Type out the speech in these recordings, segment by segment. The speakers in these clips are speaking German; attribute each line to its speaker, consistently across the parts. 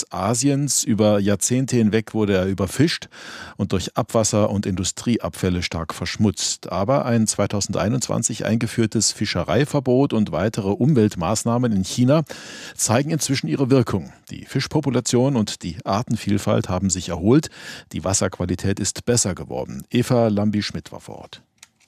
Speaker 1: Fluss Asiens. Über Jahrzehnte hinweg wurde er überfischt und durch Abwasser und Industrieabfälle stark verschmutzt. Aber ein 2021 eingeführtes Fischereiverbot und weitere Umweltmaßnahmen in China zeigen inzwischen ihre Wirkung. Die Fischpopulation und die Artenvielfalt haben sich erholt. Die Wasserqualität ist besser geworden. Eva Lambi-Schmidt war vor Ort.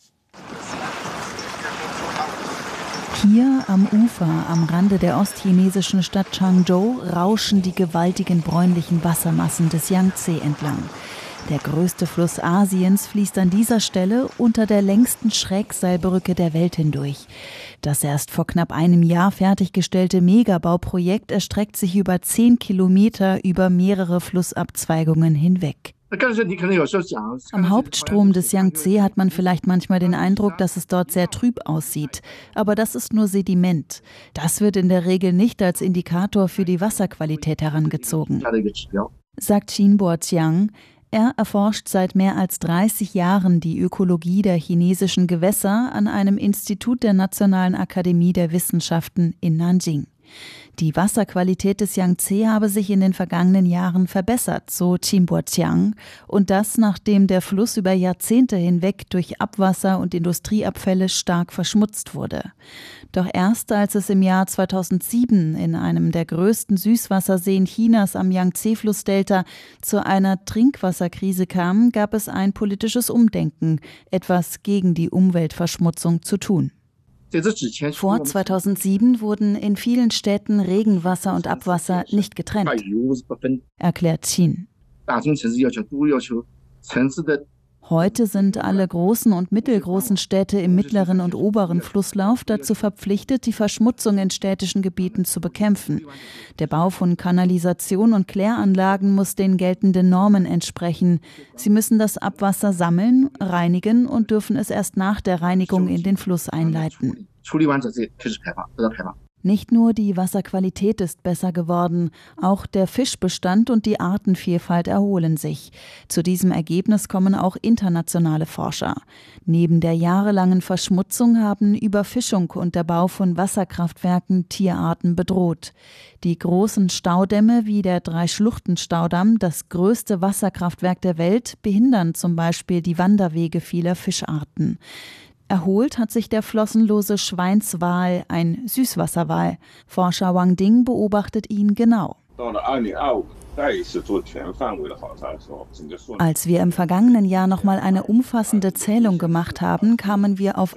Speaker 2: Hier am Ufer, am Rande der ostchinesischen Stadt Changzhou, rauschen die gewaltigen bräunlichen Wassermassen des Yangtze entlang. Der größte Fluss Asiens fließt an dieser Stelle unter der längsten Schrägseilbrücke der Welt hindurch. Das erst vor knapp einem Jahr fertiggestellte Megabauprojekt erstreckt sich über 10 Kilometer über mehrere Flussabzweigungen hinweg. Am Hauptstrom des Yangtze hat man vielleicht manchmal den Eindruck, dass es dort sehr trüb aussieht. Aber das ist nur Sediment. Das wird in der Regel nicht als Indikator für die Wasserqualität herangezogen, sagt Xin Boziang. Er erforscht seit mehr als 30 Jahren die Ökologie der chinesischen Gewässer an einem Institut der Nationalen Akademie der Wissenschaften in Nanjing. Die Wasserqualität des Yangtze habe sich in den vergangenen Jahren verbessert, so Xin Boziang, und das, nachdem der Fluss über Jahrzehnte hinweg durch Abwasser und Industrieabfälle stark verschmutzt wurde. Doch erst als es im Jahr 2007 in einem der größten Süßwasserseen Chinas am Yangtze-Flussdelta zu einer Trinkwasserkrise kam, gab es ein politisches Umdenken, etwas gegen die Umweltverschmutzung zu tun. Vor 2007 wurden in vielen Städten Regenwasser und Abwasser nicht getrennt, erklärt Xin. Heute sind alle großen und mittelgroßen Städte im mittleren und oberen Flusslauf dazu verpflichtet, die Verschmutzung in städtischen Gebieten zu bekämpfen. Der Bau von Kanalisation und Kläranlagen muss den geltenden Normen entsprechen. Sie müssen das Abwasser sammeln, reinigen und dürfen es erst nach der Reinigung in den Fluss einleiten. Nicht nur die Wasserqualität ist besser geworden, auch der Fischbestand und die Artenvielfalt erholen sich. Zu diesem Ergebnis kommen auch internationale Forscher. Neben der jahrelangen Verschmutzung haben Überfischung und der Bau von Wasserkraftwerken Tierarten bedroht. Die großen Staudämme wie der Drei-Schluchten-Staudamm, das größte Wasserkraftwerk der Welt, behindern zum Beispiel die Wanderwege vieler Fischarten. Erholt hat sich der flossenlose Schweinswal, ein Süßwasserwal. Forscher Wang Ding beobachtet ihn genau. Als wir im vergangenen Jahr nochmal eine umfassende Zählung gemacht haben, kamen wir auf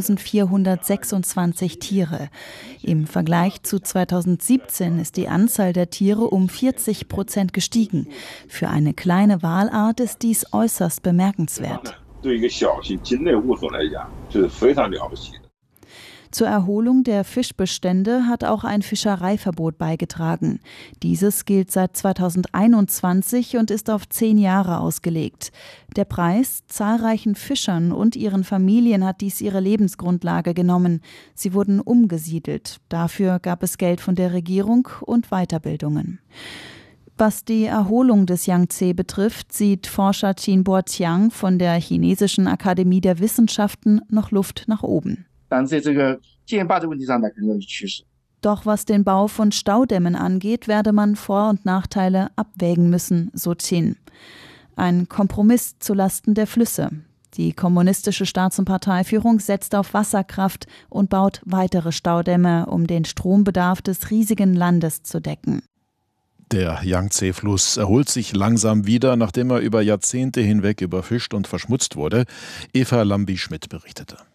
Speaker 2: 1426 Tiere. Im Vergleich zu 2017 ist die Anzahl der Tiere um 40% gestiegen. Für eine kleine Walart ist dies äußerst bemerkenswert. Zur Erholung der Fischbestände hat auch ein Fischereiverbot beigetragen. Dieses gilt seit 2021 und ist auf 10 Jahre ausgelegt. Der Preis: zahlreichen Fischern und ihren Familien hat dies ihre Lebensgrundlage genommen. Sie wurden umgesiedelt. Dafür gab es Geld von der Regierung und Weiterbildungen. Was die Erholung des Yangtze betrifft, sieht Forscher Xin Boziang von der Chinesischen Akademie der Wissenschaften noch Luft nach oben. Doch was den Bau von Staudämmen angeht, werde man Vor- und Nachteile abwägen müssen, so Xin. Ein Kompromiss zulasten der Flüsse. Die kommunistische Staats- und Parteiführung setzt auf Wasserkraft und baut weitere Staudämme, um den Strombedarf des riesigen Landes zu decken.
Speaker 1: Der Yangtze-Fluss erholt sich langsam wieder, nachdem er über Jahrzehnte hinweg überfischt und verschmutzt wurde. Eva Lambi-Schmidt berichtete.